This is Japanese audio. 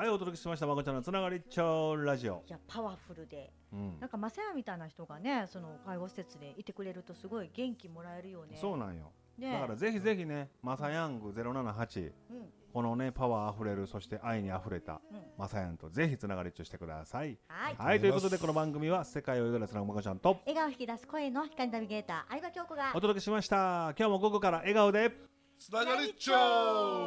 お届けしましたまこちゃんのつながりっちょラジオ。 いやパワフルで、なんかマサヤみたいな人がね、その介護施設でいてくれるとすごい元気もらえるよね。 そうなんよ、 ね、 だからぜひぜひね、マサヤング078、このねパワーあふれる、そして愛にあふれたマサヤンとぜひつながりっちょしてください。はい、ということでこの番組は世界を彩るつなぐまこちゃんと笑顔を引き出す声の光ナビゲーター相葉京子がお届けしました。今日も午後から笑顔でつながりっちょー。